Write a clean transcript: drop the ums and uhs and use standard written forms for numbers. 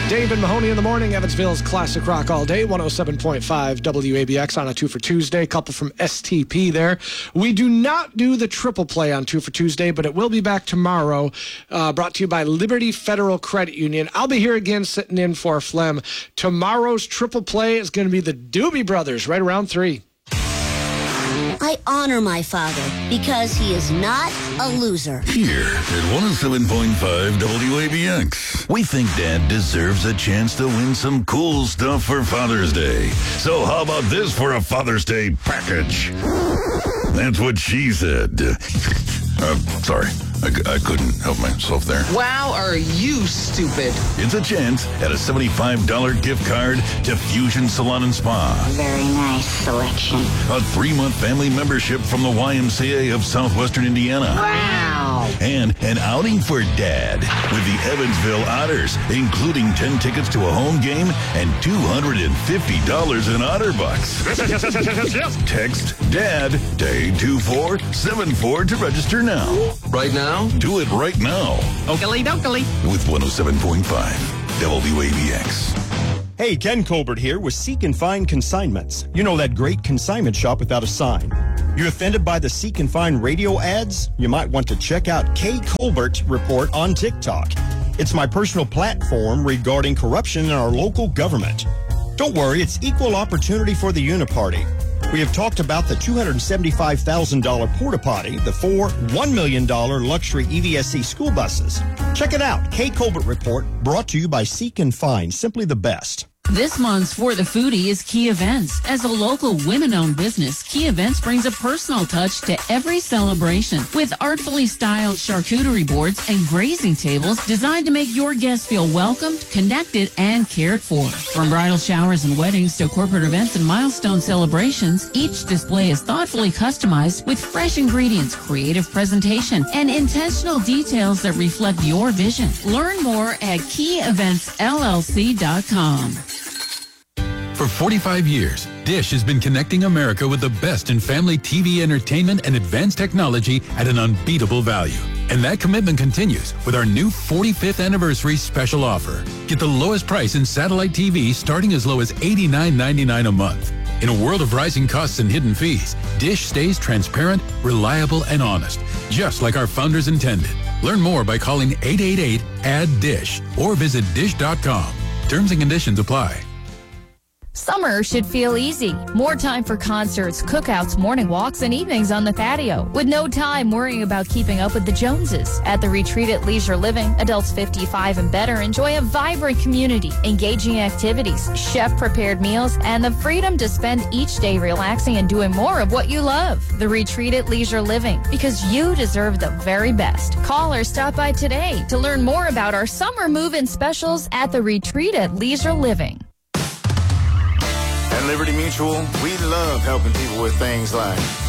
Dave and Mahoney in the morning, Evansville's classic rock all day, 107.5 WABX on a 2 for Tuesday. Couple from STP there. We do not do the triple play on 2 for Tuesday, but it will be back tomorrow, brought to you by Liberty Federal Credit Union. I'll be here again sitting in for Flem. Tomorrow's triple play is going to be the Doobie Brothers right around 3. I honor my father because he is not a loser. Here at 107.5 WABX, we think Dad deserves a chance to win some cool stuff for Father's Day. So how about this for a Father's Day package? That's what she said. Sorry, I couldn't help myself there. Wow, are you stupid? It's a chance at a $75 gift card to Fusion Salon and Spa. Very nice selection. A 3-month family membership from the YMCA of Southwestern Indiana. Wow. And an outing for Dad with the Evansville Otters, including 10 tickets to a home game and $250 in Otter Bucks. Yes. Text DAD to 82474 to register now. Right now? Do it right now. Okily dokily. With 107.5 WABX. Hey, Ken Colbert here with Seek and Find Consignments. You know that great consignment shop without a sign. You offended by the Seek and Find radio ads? You might want to check out K. Colbert Report on TikTok. It's my personal platform regarding corruption in our local government. Don't worry, it's equal opportunity for the Uniparty. We have talked about the $275,000 porta potty, the 4 $1 million luxury EVSC school buses. Check it out. K. Colbert Report, brought to you by Seek and Find, simply the best. This month's For the Foodie is Key Events. As a local women-owned business, Key Events brings a personal touch to every celebration with artfully styled charcuterie boards and grazing tables designed to make your guests feel welcomed, connected, and cared for. From bridal showers and weddings to corporate events and milestone celebrations, each display is thoughtfully customized with fresh ingredients, creative presentation, and intentional details that reflect your vision. Learn more at KeyEventsLLC.com. For 45 years, Dish has been connecting America with the best in family TV entertainment and advanced technology at an unbeatable value. And that commitment continues with our new 45th anniversary special offer. Get the lowest price in satellite TV starting as low as $89.99 a month. In a world of rising costs and hidden fees, Dish stays transparent, reliable, and honest, just like our founders intended. Learn more by calling 888-ADD-DISH or visit dish.com. Terms and conditions apply. Summer should feel easy. More time for concerts, cookouts, morning walks, and evenings on the patio, with no time worrying about keeping up with the Joneses. At the Retreat at Leisure Living, adults 55 and better enjoy a vibrant community, engaging activities, chef-prepared meals, and the freedom to spend each day relaxing and doing more of what you love. The Retreat at Leisure Living, because you deserve the very best. Call or stop by today to learn more about our summer move-in specials at the Retreat at Leisure Living. At Liberty Mutual, we love helping people with things like